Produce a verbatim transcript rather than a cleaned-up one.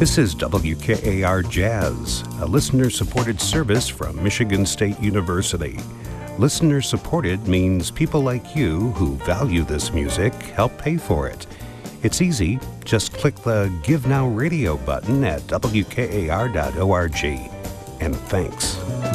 This is W K A R Jazz, a listener-supported service from Michigan State University. Listener-supported means people like you who value this music help pay for it. It's easy. Just click the Give Now Radio button at W K A R dot org. And thanks.